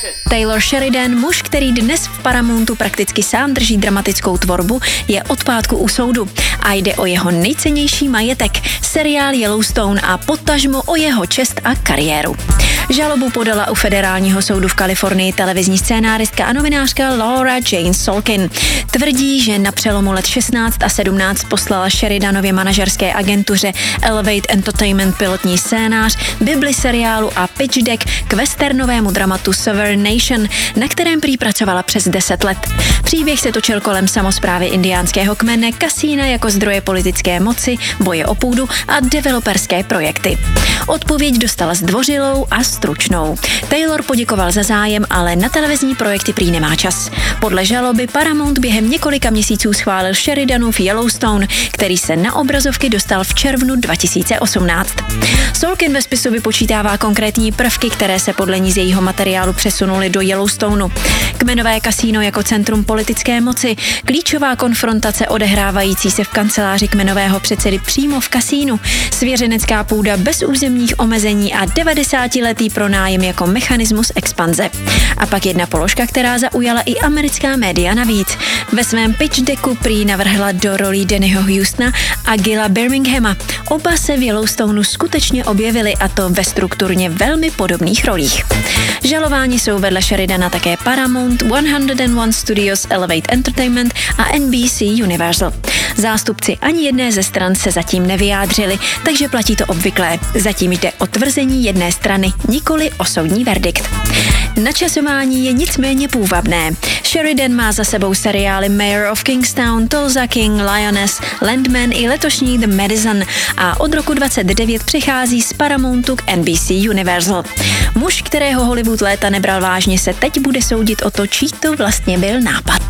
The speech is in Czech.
Taylor Sheridan, muž, který dnes v Paramountu prakticky sám drží dramatickou tvorbu, je od pátku u soudu a jde o jeho nejcennější majetek, seriál Yellowstone a potažmo o jeho čest a kariéru. Žalobu podala u federálního soudu v Kalifornii televizní scénáristka a novinářka Laura Jane Sorkin. Tvrdí, že na přelomu let 16 a 17 poslala Sheridanově manažerské agentuře Elevate Entertainment pilotní scénář, bibli seriálu a pitch deck k westernovému dramatu Sovereign Nation, na kterém prý pracovala přes 10 let. Příběh se točil kolem samosprávy indiánského kmene, kasína jako zdroje politické moci, boje o půdu a developerské projekty. Odpověď dostala zdvořilou a stručnou. Taylor poděkoval za zájem, ale na televizní projekty prý nemá čas. Podle žaloby Paramount během několika měsíců schválil Sheridanův Yellowstone, který se na obrazovky dostal v červnu 2018. Sorkin ve spisu vypočítává konkrétní prvky, které se podle ní z jejího materiálu přesunuly do Yellowstoneu. Kmenové kasíno jako centrum politické moci, klíčová konfrontace odehrávající se v kanceláři kmenového předsedy přímo v kasínu, svěřenecká půda bez územních omezení a 90letý pronájem jako mechanismus expanze. A pak jedna položka, která zaujala i americká média navíc. Ve svém pitch decku prý navrhla do rolí Dannyho Houstona a Gilla Birminghama. Oba se v Yellowstoneu skutečně objevili, a to ve strukturně velmi podobných rolích. Žalováni jsou vedle Sheridana také Paramount, 101 Studios, Elevate Entertainment a NBC Universal. Zástupci ani jedné ze stran se zatím nevyjádřili, takže platí to obvyklé. Zatím jde o tvrzení jedné strany, nikoli o soudní verdikt. Načasování je nicméně půvabné. Sheridan má za sebou seriály Mayor of Kingstown, Tulsa King, Lioness, Landman i letošní The Madison a od roku 2029 přechází z Paramountu k NBC Universal. Muž, kterého Hollywood léta nebral vážně, se teď bude soudit o to, čí to vlastně byl nápad.